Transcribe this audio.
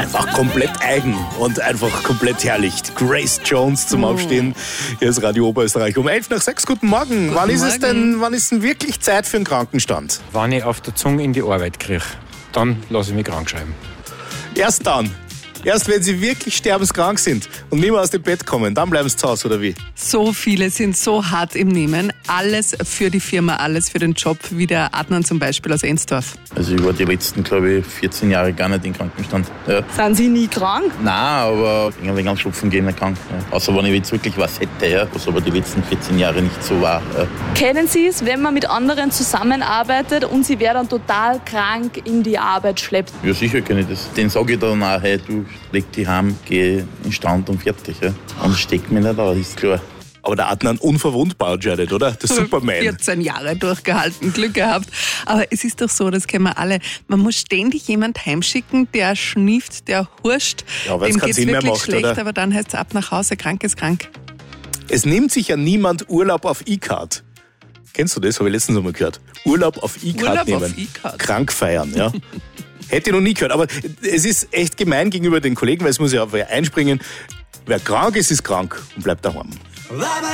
einfach komplett eigen und einfach komplett herrlich. Grace Jones zum Aufstehen. Hier ist Radio Oberösterreich um 5:11. Guten Morgen. Wann ist denn wirklich Zeit für einen Krankenstand? Wenn ich auf der Zunge in die Arbeit kriege, dann lasse ich mich krank schreiben. Erst dann. Erst wenn sie wirklich sterbenskrank sind und nicht mehr aus dem Bett kommen, dann bleiben sie zu Hause, oder wie? So viele sind so hart im Nehmen. Alles für die Firma, alles für den Job, wie der Adnan zum Beispiel aus Ensdorf. Also ich war die letzten, glaube ich, 14 Jahre gar nicht im Krankenstand. Ja. Sind Sie nie krank? Nein, aber ein wenig an Schnupfen gehen krank. Ja. Außer wenn ich jetzt wirklich was hätte, ja, was aber die letzten 14 Jahre nicht so war. Ja. Kennen Sie es, wenn man mit anderen zusammenarbeitet und sie wer dann total krank in die Arbeit schleppt? Ja, sicher kenne ich das. Den sage ich dann auch, hey, du leg dich heim, geh in Stand und fertig. Ja. Und steck mich nicht an, ist klar. Aber der Adnan unverwundbar anscheinend, oder? Der Superman. 14 Jahre durchgehalten, Glück gehabt. Aber es ist doch so, das kennen wir alle, man muss ständig jemand heimschicken, der schnieft, der hurscht. Ja, weil's dem keinen geht's Sinn mehr wirklich macht, schlecht, oder? aber dann heißt es ab nach Hause, krank ist krank. Es nimmt sich ja niemand Urlaub auf E-Card. Kennst du das? Habe ich letztens einmal gehört. Urlaub auf E-Card nehmen. Auf E-Card. Krank feiern, ja. Hätte ich noch nie gehört. Aber es ist echt gemein gegenüber den Kollegen, weil es muss ja auch wer einspringen. Wer krank ist, ist krank und bleibt daheim.